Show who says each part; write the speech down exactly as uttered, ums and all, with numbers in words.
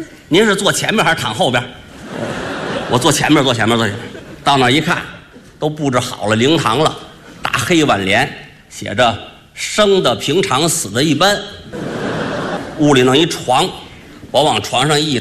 Speaker 1: 您是坐前面还是躺后边？我坐前面，坐前面，坐前面。到那儿一看，都布置好了灵堂了，大黑挽联写着“生的平常，死的一般”。屋里弄一床，我往床上一